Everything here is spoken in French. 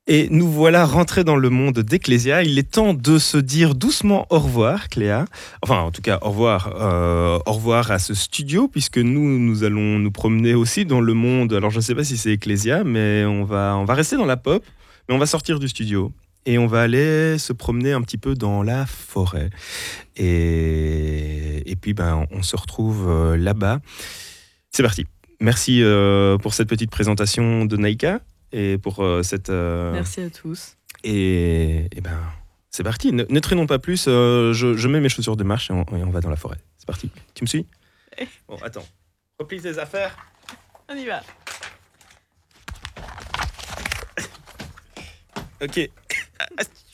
Et nous voilà rentrés dans le monde d'Ecclésia. Il est temps de se dire doucement au revoir, Cléa. Enfin, en tout cas, au revoir à ce studio, puisque nous allons nous promener aussi dans le monde. Alors, je ne sais pas si c'est Ecclésia, mais on va rester dans la pop, mais on va sortir du studio. Et on va aller se promener un petit peu dans la forêt. Et puis, on se retrouve là-bas. C'est parti. Merci pour cette petite présentation de Naïka et pour cette... Merci à tous. Et c'est parti. Ne traînons pas plus. Je mets mes chaussures de marche et on va dans la forêt. C'est parti. Tu me suis? Bon, attends. Replie tes affaires. On y va. Ok.